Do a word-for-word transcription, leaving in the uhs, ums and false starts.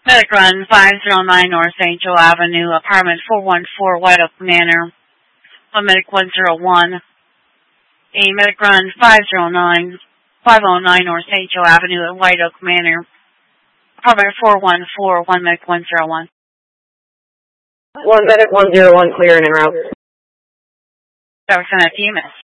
Medic Run five oh nine North Saint Joe Avenue, apartment four one four, White Oak Manor. One Medic one oh one. A Medic Run five oh nine, five oh nine North Saint Joe Avenue at White Oak Manor. Apartment four one four, one Medic one oh one. one Medic one oh one, clear and en route. That was an F U M S.